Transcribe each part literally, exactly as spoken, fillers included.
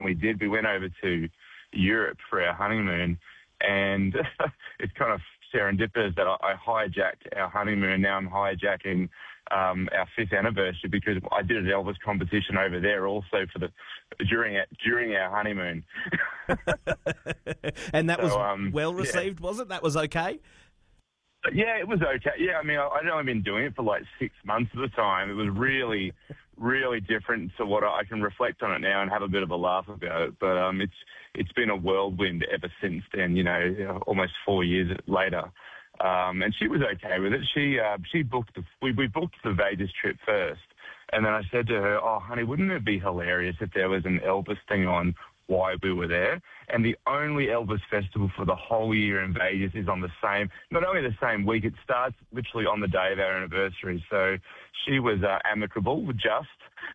we did. We went over to Europe for our honeymoon, and it's kind of serendipitous that I, I hijacked our honeymoon. Now I'm hijacking um, our fifth anniversary because I did an Elvis competition over there also for the during it during our honeymoon. And that so, was um, well received, yeah. was it? That was okay? Yeah, it was okay. Yeah, I mean, I, I'd only been doing it for like six months at the time. It was really, really different to what I, I can reflect on it now and have a bit of a laugh about it. But um, it's it's been a whirlwind ever since then. You know, you know almost four years later. Um, and she was okay with it. She uh, she booked the we we booked the Vegas trip first, and then I said to her, "Oh, honey, wouldn't it be hilarious if there was an Elvis thing on while we were there?" And the only Elvis festival for the whole year in Vegas is on the same, not only the same week, it starts literally on the day of our anniversary. So she was uh, amicable with just.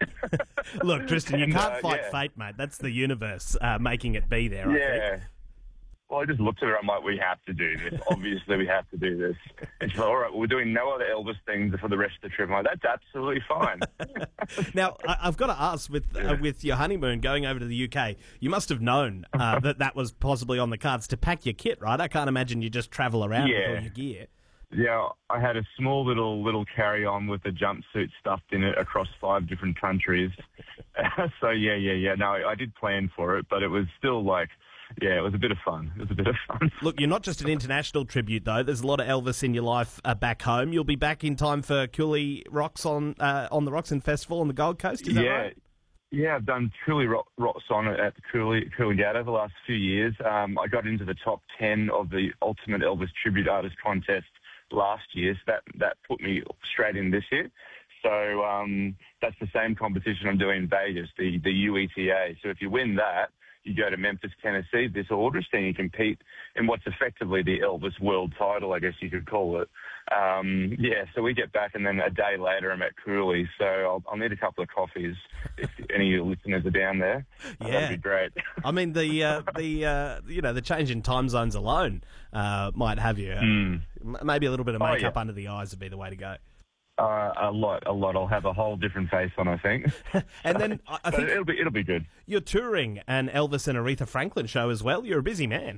Look, Tristan, you and, can't uh, fight yeah. fate, mate. That's the universe uh, making it be there, I Yeah. think. Well, I just looked at her. I'm like, we have to do this. Obviously, we have to do this. And she's like, all right, well, we're doing no other Elvis things for the rest of the trip. I'm like, that's absolutely fine. Now, I- I've got to ask, with Yeah. uh, with your honeymoon going over to the U K, you must have known uh, that that was possibly on the cards to pack your kit, right? I can't imagine you just travel around Yeah. with all your gear. Yeah, I had a small little little carry-on with a jumpsuit stuffed in it across five different countries. So, yeah, yeah, yeah. No, I did plan for it, but it was still like, yeah, it was a bit of fun. It was a bit of fun. Look, you're not just an international tribute, though. There's a lot of Elvis in your life uh, back home. You'll be back in time for Cooley Rocks on uh, on the Roxon Festival on the Gold Coast, is that yeah. right? Yeah, I've done Cooley Rock, Rocks on at the Cooley, Coolangatta over the last few years. Um, I got into the top ten of the Ultimate Elvis Tribute Artist Contest last year, so that, that put me straight in this year. So um, that's the same competition I'm doing in Vegas, the, the U E T A. So if you win that, you go to Memphis, Tennessee, this August, and you compete in what's effectively the Elvis World title, I guess you could call it. Um, yeah, so we get back, and then a day later I'm at Cooley, so I'll, I'll need a couple of coffees if any of your listeners are down there. Yeah. That'd be great. I mean, the uh, the uh, you know the change in time zones alone uh, might have you. Uh, Mm. m- maybe a little bit of Oh, makeup yeah. under the eyes would be the way to go. Uh, a lot, a lot. I'll have a whole different face on, I think. And then I I But think it'll be, it'll be good. you're touring an Elvis and Aretha Franklin show as well. You're a busy man.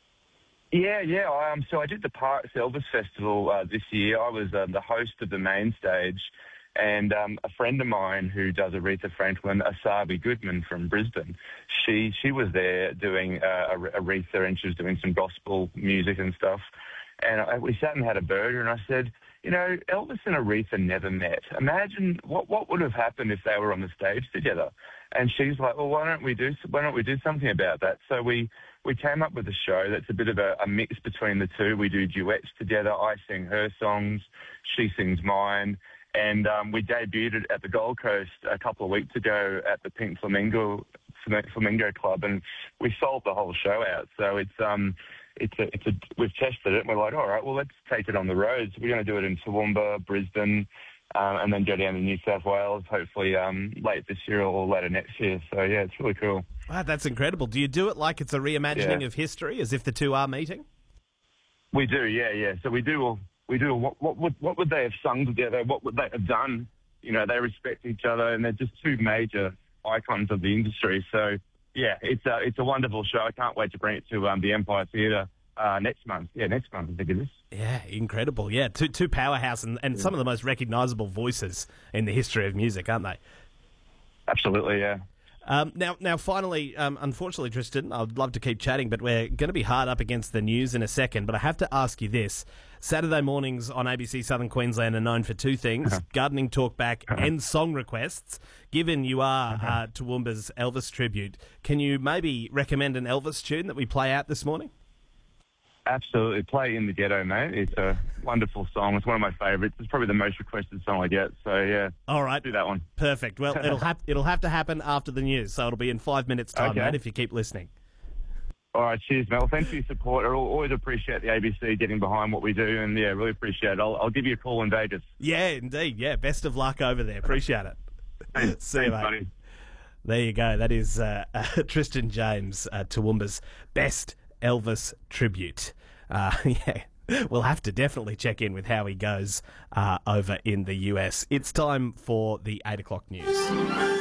Yeah, yeah. Um, so I did the Parks Elvis Festival uh, this year. I was um, the host of the main stage, and um, a friend of mine who does Aretha Franklin, Asabi Goodman from Brisbane, she she was there doing uh, Aretha, and she was doing some gospel music and stuff. And I, we sat and had a burger, and I said, you know, Elvis and Aretha never met. Imagine what what would have happened if they were on the stage together. And she's like, well, why don't we do why don't we do something about that? So we we came up with a show that's a bit of a, a mix between the two. We do duets together. I sing her songs, she sings mine, and um, we debuted it at the Gold Coast a couple of weeks ago at the Pink Flamingo Flamingo Club, and we sold the whole show out. So it's um. It's a, it's a, we've tested it, and we're like, all right, well, let's take it on the roads. We're going to do it in Toowoomba, Brisbane, um, and then go down to New South Wales, hopefully um, late this year or later next year. So, yeah, it's really cool. Wow, that's incredible. Do you do it like it's a reimagining Yeah. of history, as if the two are meeting? We do, yeah, yeah. So we do, we do. What, what would what would they have sung together? What would they have done? You know, they respect each other, and they're just two major icons of the industry. So, yeah, it's a it's a wonderful show. I can't wait to bring it to um, the Empire Theatre uh, next month. Yeah, next month I think it is. Yeah, incredible. Yeah, two two powerhouse and, and some of the most recognisable voices in the history of music, aren't they? Absolutely, yeah. Um, now, now, finally, um, unfortunately, Tristan, I'd love to keep chatting, but we're going to be hard up against the news in a second. But I have to ask you this: Saturday mornings on A B C Southern Queensland are known for two things: Uh-huh. gardening talkback and song requests. Given you are Uh-huh. uh, Toowoomba's Elvis tribute, can you maybe recommend an Elvis tune that we play out this morning? Absolutely. Play In the Ghetto, mate. It's a wonderful song. It's one of my favourites. It's probably the most requested song I get. So, yeah, All right, do that one. perfect. Well, it'll have it'll have to happen after the news, so it'll be in five minutes' time, Okay. mate. If you keep listening. All right, cheers, mate. Well, thanks for your support. I always appreciate the A B C getting behind what we do, and, yeah, really appreciate it. I'll, I'll give you a call in Vegas. Yeah, indeed. Yeah, best of luck over there. Appreciate it. Thanks, See you, thanks, mate. buddy. There you go. That is uh, uh, Tristan James, uh, Toowoomba's best Elvis tribute. Uh, yeah, we'll have to definitely check in with how he goes uh, over in the U S. It's time for the eight o'clock news.